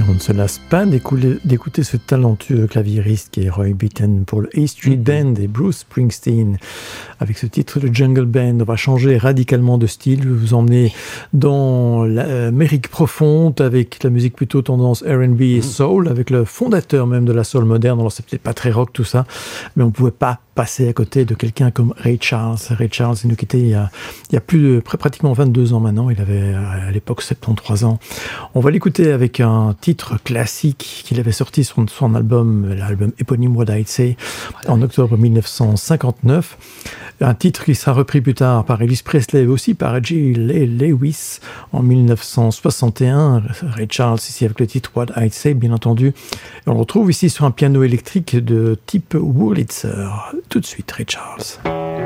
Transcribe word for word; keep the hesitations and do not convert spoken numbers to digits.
on ne se lasse pas d'écouter, d'écouter ce talentueux claviériste qui est Roy Bittan pour le A Street Band et Bruce Springsteen. Avec ce titre, le Jungle Band, on va changer radicalement de style, je vais vous emmener dans l'Amérique profonde avec la musique plutôt tendance R and B et soul, avec le fondateur même de la soul moderne. Alors c'est peut-être pas très rock tout ça, mais on ne pouvait pas passer à côté de quelqu'un comme Ray Charles. Ray Charles, il nous quittait il y a, il y a plus de, pratiquement vingt-deux ans maintenant, il avait à l'époque soixante-treize ans. On va l'écouter avec un titre classique qu'il avait sorti sur son album, l'album éponyme What I'd Say, en octobre dix-neuf cent cinquante-neuf. Un titre qui sera repris plus tard par Elvis Presley et aussi par Jerry Lee Lewis en dix-neuf cent soixante et un. Ray Charles ici avec le titre What I'd Say, bien entendu. Et on le retrouve ici sur un piano électrique de type Wurlitzer. Tout de suite, Ray Charles.